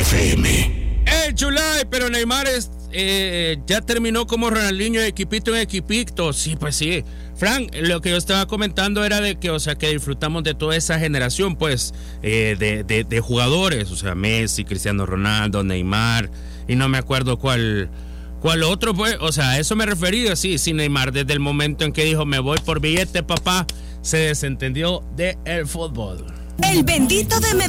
FM. Chulay, pero Neymar ya terminó como Ronaldinho, equipito en equipito. Sí, pues sí. Frank, lo que yo estaba comentando era de que, o sea, que disfrutamos de toda esa generación, pues, de jugadores. O sea, Messi, Cristiano Ronaldo, Neymar, y no me acuerdo cuál otro, pues. O sea, a eso me refería, sí, Neymar, desde el momento en que dijo, me voy por billete, papá, se desentendió del fútbol. El bendito de